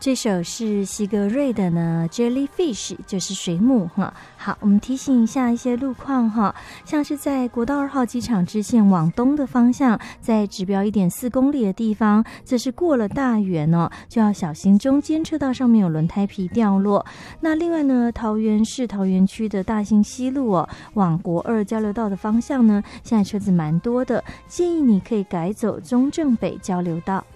这首是西格瑞的呢 Jellyfish， 就是水母哈。好，我们提醒一下一些路况哈，像是在国道2号机场支线往东的方向，在指标 1.4 公里的地方，这是过了大园哦，就要小心中间车道上面有轮胎皮掉落。那另外呢，桃园市桃园区的大兴西路哦，往国2交流道的方向呢，现在车子蛮多的，建议你可以改走中正北交流道。